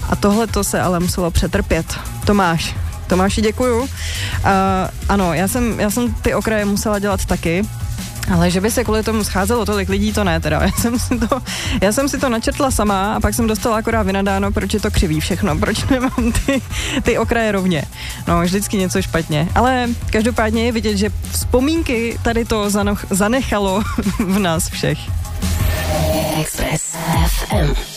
A tohle to se ale muselo přetrpět. Tomáši, děkuju. Ano, já jsem ty okraje musela dělat taky, ale že by se kvůli tomu scházelo tolik lidí, to ne teda. Já jsem si to načrtla sama a pak jsem dostala akorát vynadáno, proč je to křivý všechno, proč nemám ty okraje rovně. No, vždycky něco špatně. Ale každopádně je vidět, že vzpomínky tady to zanechalo v nás všech. Express FM.